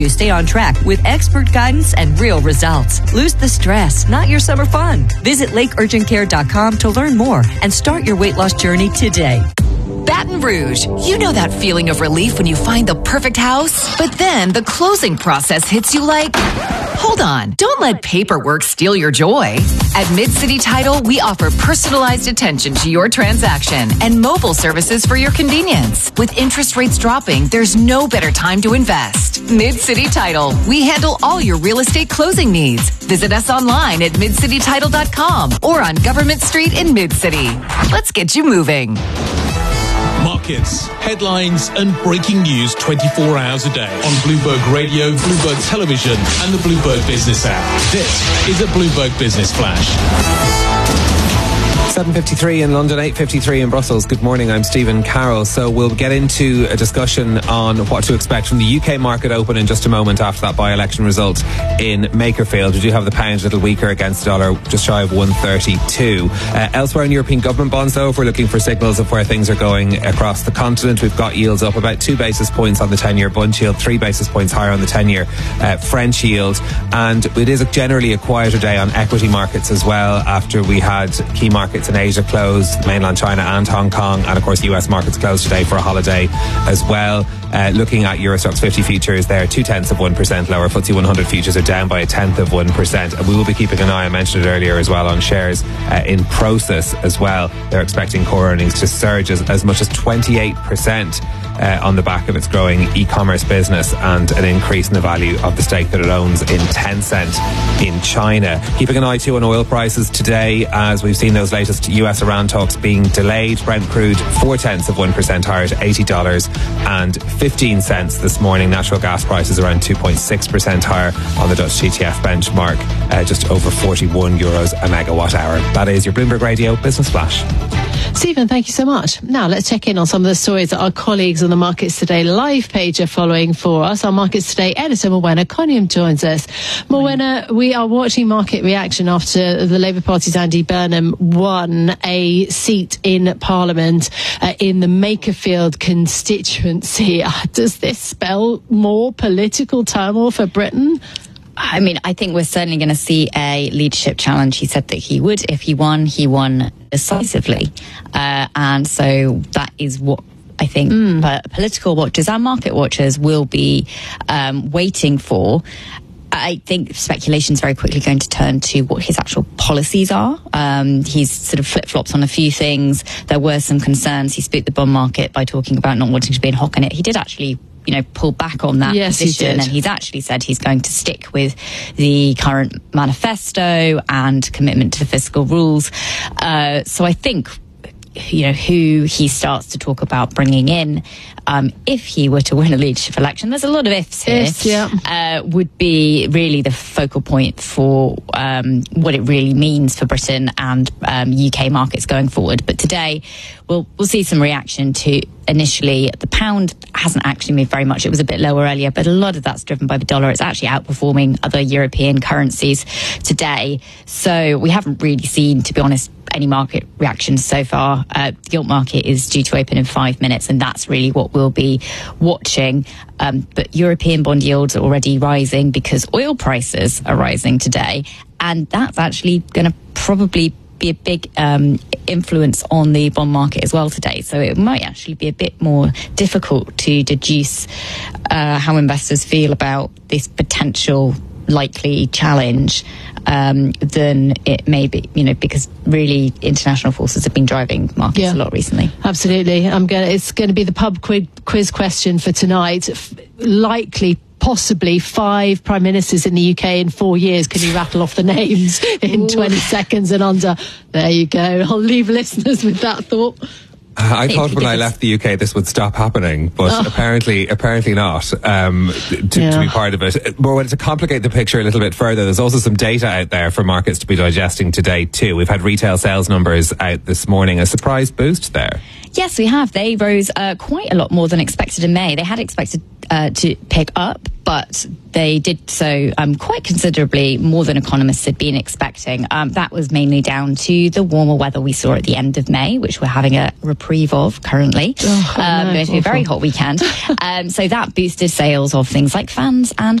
You stay on track with expert guidance and real results. Lose the stress, not your summer fun. Visit lakeurgentcare.com to learn more and start your weight loss journey today. Baton Rouge. You know that feeling of relief when you find the perfect house? But then the closing process hits you like, hold on, don't let paperwork steal your joy. At Mid-City Title, we offer personalized attention to your transaction and mobile services for your convenience. With interest rates dropping, there's no better time to invest. Mid-City Title. We handle all your real estate closing needs. Visit us online at midcitytitle.com or on Government Street in Mid-City. Let's get you moving. Markets, headlines and breaking news 24 hours a day on Bloomberg Radio, Bloomberg Television and the Bloomberg Business app. This is a Bloomberg Business Flash. 7:53 in London, 8:53 in Brussels. Good morning, I'm Stephen Carroll. So we'll get into a discussion on what to expect from the UK market open in just a moment after that by-election result in Makerfield. We do have the pound a little weaker against the dollar, just shy of 132. Elsewhere in European government bonds, though, if we're looking for signals of where things are going across the continent, we've got yields up about 2 basis points on the 10-year Bund yield, 3 basis points higher on the 10-year French yield. And it is generally a quieter day on equity markets as well, after we had key markets in Asia closed, mainland China and Hong Kong, and of course US markets closed today for a holiday as well. Looking at Euro Stoxx 50 futures, they're 0.2% lower. FTSE 100 futures are down by 0.1%. And we will be keeping an eye, I mentioned it earlier as well, on shares in Prosus as well. They're expecting core earnings to surge as much as 28% on the back of its growing e-commerce business and an increase in the value of the stake that it owns in Tencent in China. Keeping an eye too on oil prices today, as we've seen those latest US Iran talks being delayed. Brent crude 0.4% higher to $80.15 this morning. Natural gas prices around 2.6% higher on the Dutch TTF benchmark, just over €41 a megawatt hour. That is your Bloomberg Radio Business Flash. Stephen, thank you so much. Now let's check in on some of the stories that our colleagues on the Markets Today live page are following for us. Our Markets Today editor, Morwenna Coniam, joins us. Morwenna, we are watching market reaction after the Labour Party's Andy Burnham won a seat in Parliament in the Makerfield constituency. Does this spell more political turmoil for Britain? I mean, I think we're certainly going to see a leadership challenge. He said that he would. If he won decisively. And so that is what I think political watchers and market watchers will be waiting for. I think speculation is very quickly going to turn to what his actual policies are. He's sort of flip-flops on a few things. There were some concerns. He spooked the bond market by talking about not wanting to be in hock in it. He did actually pull back on that position, and he's actually said he's going to stick with the current manifesto and commitment to fiscal rules. So I think, who he starts to talk about bringing in, if he were to win a leadership election, there's a lot of ifs here, would be really the focal point for what it really means for Britain and UK markets going forward. But today, we'll see some reaction to initially the pound hasn't actually moved very much. It was a bit lower earlier, but a lot of that's driven by the dollar. It's actually outperforming other European currencies today. So we haven't really seen, to be honest, any market reactions so far. The gilt market is due to open in 5 minutes, and that's really what we'll be watching. But European bond yields are already rising because oil prices are rising today, and that's actually going to probably be a big influence on the bond market as well today. So it might actually be a bit more difficult to deduce how investors feel about this potential likely challenge than it may be, because really international forces have been driving markets a lot recently. Absolutely. It's going to be the pub quiz question for tonight. Likely possibly 5 prime ministers in the UK in 4 years. Can you rattle off the names in 20 seconds and under? There you go. I'll leave listeners with that thought. I thought when I left the UK this would stop happening, but apparently not, to be part of it. But to complicate the picture a little bit further, there's also some data out there for markets to be digesting today too. We've had retail sales numbers out this morning, a surprise boost there. Yes, we have. They rose quite a lot more than expected in May. They had expected to pick up, but they did so quite considerably more than economists had been expecting. That was mainly down to the warmer weather we saw at the end of May, which we're having a reprieve of currently. Going to be a very hot weekend. So that boosted sales of things like fans and